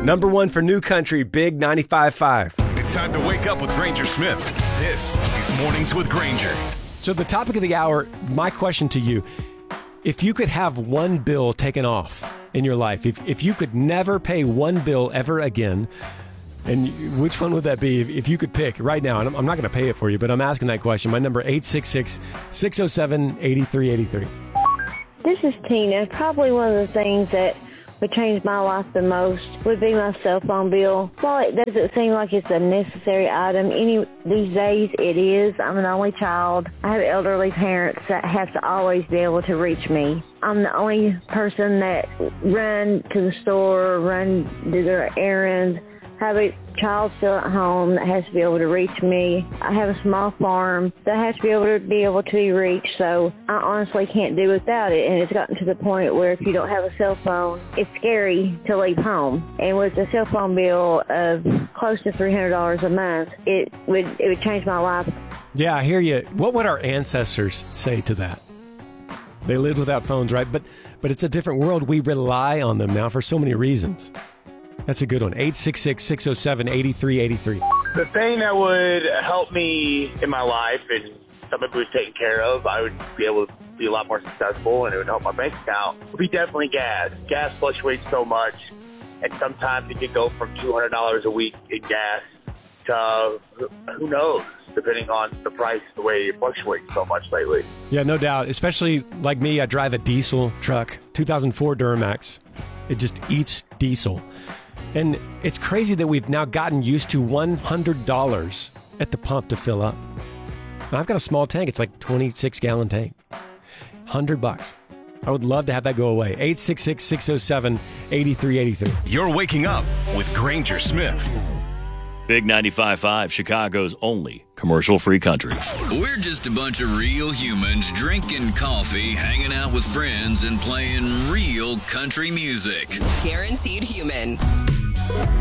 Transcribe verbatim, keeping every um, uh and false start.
Number one for New Country, Big ninety-five point five. It's time to wake up with Granger Smith. This is Mornings with Granger. So the topic of the hour, my question to you, if you could have one bill taken off in your life, if if you could never pay one bill ever again, and which one would that be if you could pick right now? And I'm not going to pay it for you, but I'm asking that question. My number, eight six six, six oh seven, eight three eight three. This is Tina. Probably one of the things that would change my life the most would be my cell phone bill. While it doesn't seem like it's a necessary item, any these days it is. I'm an only child. I have elderly parents that have to always be able to reach me. I'm the only person that run to the store, run to their errands, have a child still at home that has to be able to reach me. I have a small farm that has to be able to be able to be reached, so I honestly can't do without it. And it's gotten to the point where if you don't have a cell phone, it's scary to leave home. And with a cell phone bill of close to three hundred dollars a month, it would it would change my life. Yeah, I hear you. What would our ancestors say to that? They lived without phones, right? But but it's a different world. We rely on them now for so many reasons. That's a good one. eight six six, six oh seven, eight three eight three. The thing that would help me in my life and somebody who was taken care of, I would be able to be a lot more successful, and it would help my bank account, would be definitely gas. Gas fluctuates so much, and sometimes it can go from two hundred dollars a week in gas to, uh, who knows, depending on the price, the way it fluctuates so much lately. Yeah, no doubt. Especially like me, I drive a diesel truck, two thousand four Duramax. It just eats diesel. And it's crazy that we've now gotten used to one hundred dollars at the pump to fill up. And I've got a small tank. It's like a twenty-six gallon tank. one hundred bucks. I would love to have that go away. eight six six, six oh seven, eight three eight three. You're waking up with Granger Smith. Big ninety-five point five, Chicago's only commercial-free country. We're just a bunch of real humans drinking coffee, hanging out with friends, and playing real country music. Guaranteed human.